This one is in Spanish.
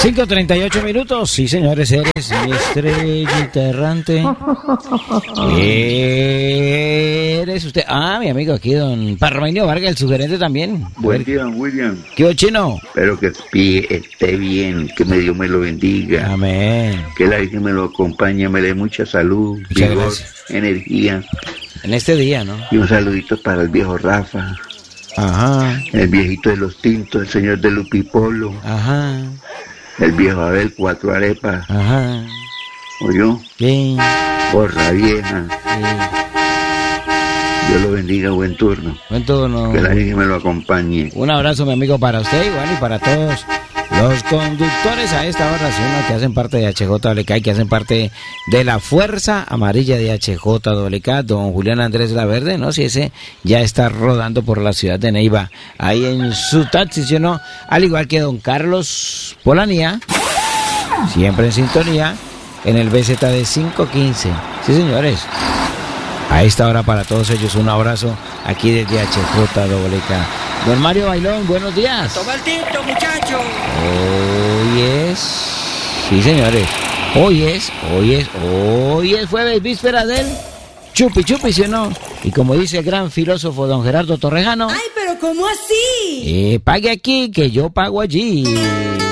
5:38. Sí, señores, eres mi estrellita errante. Eres usted. Ah, mi amigo aquí, don Parmenio Vargas, el sugerente también. Buen día, don William. ¿Qué hubo, chino? Espero que esté bien, que Dios me lo bendiga. Amén. Que la Virgen me lo acompañe, me dé mucha salud, Muchas vigor, gracias. energía. En este día, ¿no? Y un saludito para el viejo Rafa, Ajá, el viejito de los tintos, el señor de Lupipolo, ajá, el viejo Abel, 4 arepas, ajá. ¿oyó? Bien. Porra vieja. Dios lo bendiga, buen turno. Buen turno. Que la Virgen me lo acompañe. Un abrazo, mi amigo, para usted y bueno, y para todos los conductores a esta hora, ¿no? Que hacen parte de HJWK y que hacen parte de la Fuerza Amarilla de HJWK, don Julián Andrés Laverde, ¿no? Si ese ya está rodando por la ciudad de Neiva, ahí en su taxi, ¿sí o no? Al igual que don Carlos Polanía, siempre en sintonía, en el BZ de 515. Sí, señores. A esta hora para todos ellos un abrazo aquí desde HJWK. Don Mario Bailón, buenos días. Toma el tinto, muchacho. Hoy es... Sí, señores. Hoy es jueves, víspera del chupi chupi, ¿sí o no? Y como dice el gran filósofo don Gerardo Torrejano... Ay, pero ¿cómo así? Pague aquí que yo pago allí.